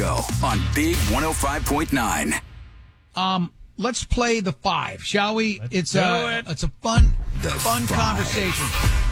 On Big 105.9. Let's play the 5, shall we? It's a fun Five. conversation.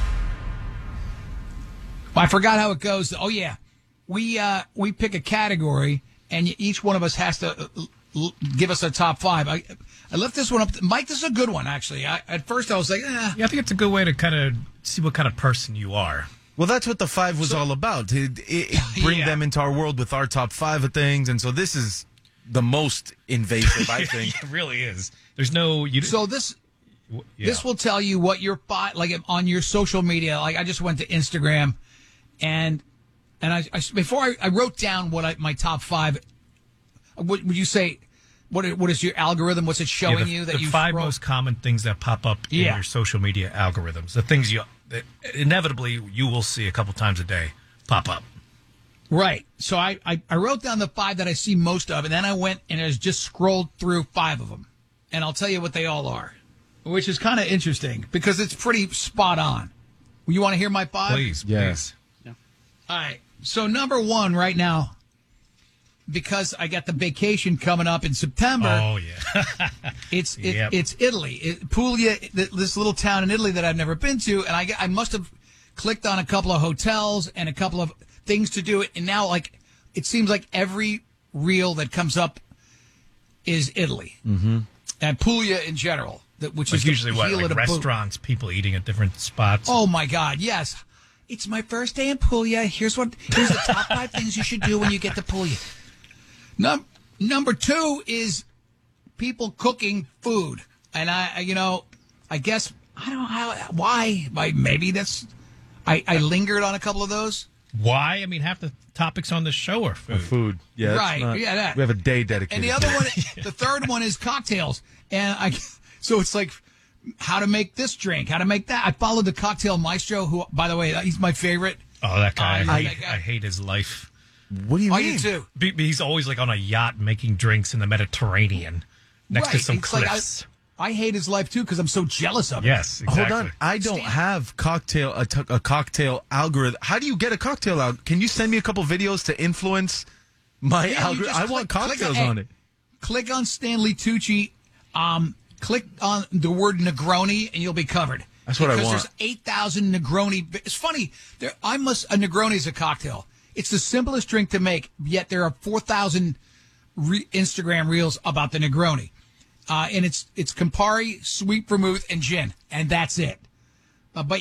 I forgot how it goes. Oh yeah, we pick a category, and each one of us has to give us a top 5. I left this one up. Mike, this is a good one actually. At first I was like, Yeah, I think it's a good way to kind of see what kind of person you are. Well, that's what the 5 was all about. To bring them into our world with our top 5 of things. And so this is the most invasive, I think. It really is. There's no... So this will tell you what your 5, like on your social media. Like I just went to Instagram, and I before I wrote down what my top 5. Would you say? What is your algorithm? What's it showing you that the 5 most common things that pop up in your social media algorithms? The things that inevitably you will see a couple times a day pop up. Right. So I wrote down the 5 that I see most of, and then I went and I just scrolled through 5 of them, and I'll tell you what they all are, which is kind of interesting because it's pretty spot on. You want to hear my 5? Please. Yeah. All right. So number 1 right now, because I got the vacation coming up in September. Oh yeah. It's Italy, Puglia, this little town in Italy that I've never been to, and I must have clicked on a couple of hotels and a couple of things to do it, and now it seems like every reel that comes up is Italy and Puglia in general, which is usually what restaurants, people eating at different spots. Oh my God, yes! It's my first day in Puglia. Here's the top 5 things you should do when you get to Puglia. Number 2 is people cooking food, and I guess I don't know why. Maybe that's I lingered on a couple of those. Why? I mean, half the topics on the show are food. Yeah, right. That. We have a day dedicated. And the other one, the third one is cocktails, and so it's like how to make this drink, how to make that. I followed the cocktail maestro, who, by the way, he's my favorite. Oh, that guy! I hate his life. What do you mean? I do too. He's always like on a yacht making drinks in the Mediterranean next to some cliffs. I hate his life too because I'm so jealous of it. Yes, exactly. Hold on, I don't have a cocktail algorithm. How do you get a cocktail out? Can you send me a couple videos to influence my algorithm? I want cocktails on it. Click on Stanley Tucci. Click on the word Negroni, and you'll be covered. That's what I want. Because there's 8,000 Negroni. It's funny. A Negroni is a cocktail. It's the simplest drink to make, yet there are 4,000 Instagram reels about the Negroni. And it's Campari, sweet vermouth, and gin, and that's it. But